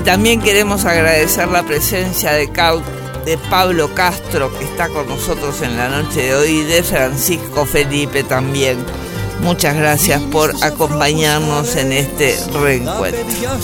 también queremos agradecer la presencia de Pablo Castro, que está con nosotros en la noche de hoy, y de Francisco Felipe también. Muchas gracias por acompañarnos en este reencuentro.